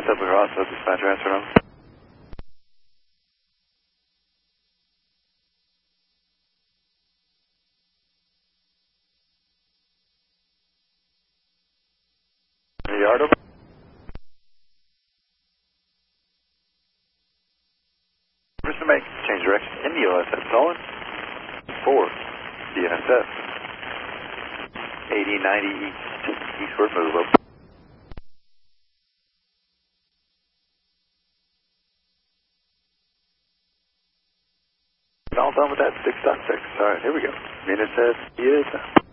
up across, so dispatch transfer on. Yard over. Mr. Make, change direction. India LSF Solon. 4. DNSF. 8090 east. Eastward move up. All done with that 6.6. Alright, here we go. Minutes says, yes.